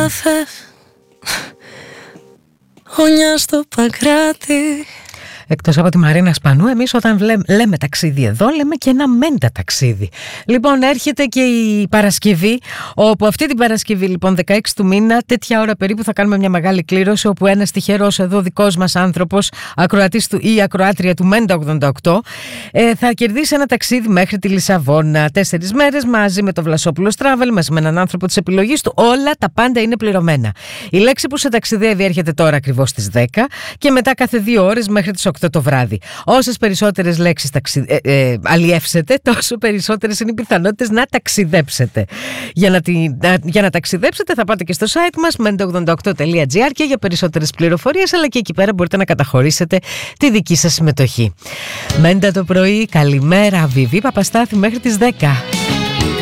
θες, γωνιά στο Παγκράτη. Εκτός από τη Μαρίνα Σπανού, εμείς όταν λέμε ταξίδι εδώ, λέμε και ένα μέντα ταξίδι. Λοιπόν, έρχεται και η Παρασκευή, όπου αυτή την Παρασκευή, λοιπόν, 16 του μήνα, τέτοια ώρα περίπου, θα κάνουμε μια μεγάλη κλήρωση, όπου ένας τυχερός εδώ δικός μας άνθρωπος, ακροατής του ή ακροάτρια του Μέντα 88, θα κερδίσει ένα ταξίδι μέχρι τη Λισαβόνα. 4 μέρες μαζί με το Βλασόπουλος Travel, μαζί με έναν άνθρωπο της επιλογής του. Όλα τα πάντα είναι πληρωμένα. Η λέξη που σε ταξιδεύει έρχεται τώρα ακριβώς στις 10 και μετά κάθε 2 ώρες μέχρι τις 8 το βράδυ. Όσες περισσότερες λέξεις αλλιεύσετε, τόσο περισσότερες είναι οι πιθανότητες να ταξιδέψετε. Για να ταξιδέψετε θα πάτε και στο site μας menda88.gr και για περισσότερες πληροφορίες, αλλά και εκεί πέρα μπορείτε να καταχωρήσετε τη δική σας συμμετοχή. Μέντα το πρωί, καλημέρα Βιβί Παπαστάθη μέχρι τις 10.